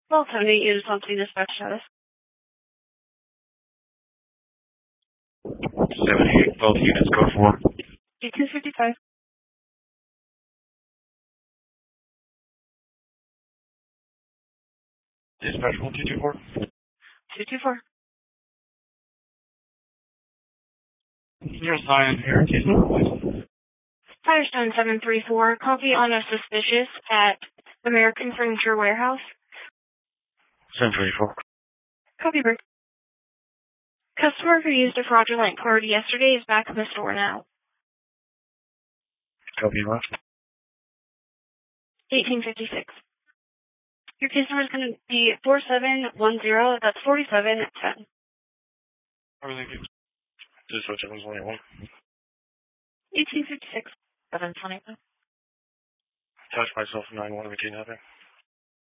Well, 78 units on scene, dispatch status. 78, both units, go for 255. Dispatch 1224. 224. You're assigned here, case number, please. Firestone 734, copy on a suspicious at American Furniture Warehouse. 734. Copy, Bird. Customer who used a fraudulent card yesterday is back in the store now. Copy left. 1856. Your case number is going to be 4710. That's 4710. Everything good. Dispatch 721. 1856. 721. Touch myself 9-1 with kidnapping.